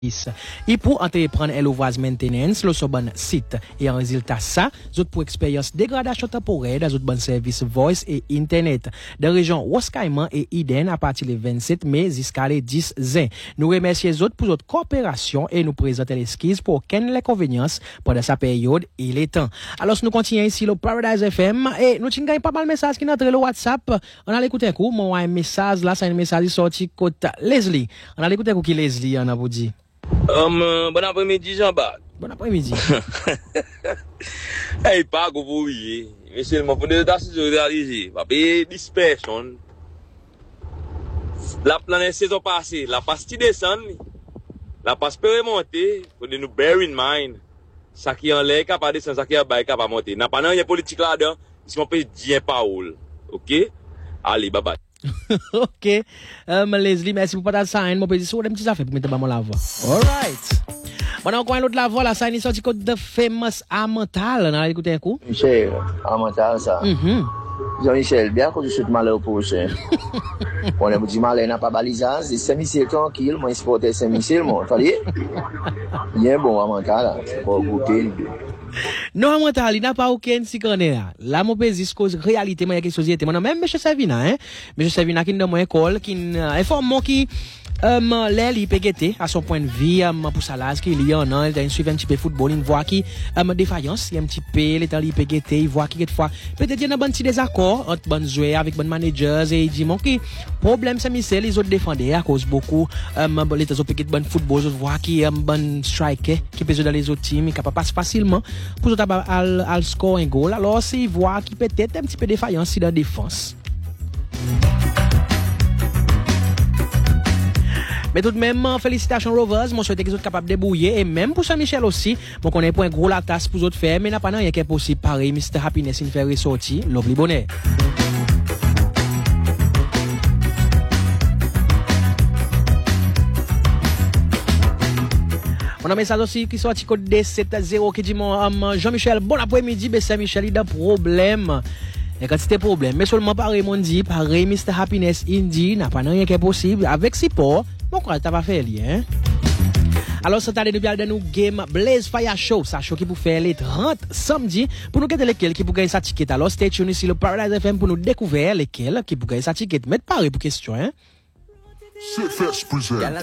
Et pour entreprendre et l'ouvrage maintenance, le bon site. Et en résultat, ça, vous pour expérience dégradation temporaire dans votre bon service voice et internet. Dans la région Waskaïman et Eden à partir du 27 mai jusqu'à le 10 juin. Nous remercions les autres pour votre coopération et nous présentons l'esquisse pour aucune inconvénient pendant sa période et les temps. Alors, nous continuons ici le Paradise FM et nous avons pas mal de messages qui n'entrent le WhatsApp. On a écouté un coup, moi, un message là, c'est un message sorti côté Leslie. On a écouté un coup qui Leslie, on a vous dit. Bon après-midi, Jean-Baptiste. Bon après-midi. Hey, pas que vous voyez. Monsieur, il m'a fait des tâches de réaliser. Va payer 10 personnes. La planète saison passée, la passe qui descend, la passe peut remonter. Faut nous bear in mind. Ça qui en l'air capable de descendre, ça qui en bas capable de monter. N'a pas de politique là-dedans. Si on peut dire parole. OK? Allez, bye bye. OK. Leslie, merci pour partager ça. Mon petit sourd, des petites affaires pour mettre dans la voix. Alright. Bon, encore un autre la voix, là, ça, il est sorti code de famous Amantal. On a écouté un coup. Michel, Amantal, ça. Jean-Michel, bien que je suis malheur pour ça. On a dit malheur n'a pas balisage, c'est Saint-Michel tranquille, moi, je porte Saint-Michel, moi, t'as bien bon, Amantal, pour goûter. Non, Amantal, il n'a pas aucun si qu'on est là. Là, mon pays, c'est cause réalité, moi, il y a quelque chose qui était. Moi, même, M. Savina, hein. M. Savina, qui est dans mon école, qui informe moi qui, l'air, il peut guetter à son point de vue, pour Salas, qu'il y en a, il suit un petit peu football, il voit qui, défaillance, il y a un petit peu, il peut guetter, il voit qui, quelquefois, peut-être il y a un petit désaccord entre bonnes joueurs avec bonnes managers, et il dit, mon qui, problème, c'est Michel, les autres défendeurs, à cause beaucoup, les autres peut bon football, ils voient qui, bon striker, qui peut jouer dans les autres teams, il capable passer facilement, pour al score un goal, alors, c'est, il voit qui peut-être un petit peu défaillance dans la défense. Mais tout de même, félicitations Rovers, moi souhaite qu'ils soient capables de débrouiller, et même pour Saint-Michel aussi, moi qu'on ait pas un gros la tasse pour autres faire, mais n'a pas rien qui est possible, pareil, Mr. Happiness, il fait ressortir, l'oubli bonnet. On a un message aussi qui sorti code D70 qui dit, Jean-Michel, bon après-midi, ben Saint-Michel, il a problème. Et quand c'était problème, mais seulement pareil, mon dit, pareil, Mr. Happiness, il dit, n'a pas rien qui est possible, avec support, mon quoi, t'as pas fait, hein? Alors, cette année, nous allons nous game Blaze Fire Show, ça show qui pour faire les 30 samedi, pour nous gagner lesquels qui pour gagner sa ticket. Alors, stay tuned ici le Paradise FM pour nous découvrir lesquels qui pour gagner sa ticket. Mettez pareil pour question, hein?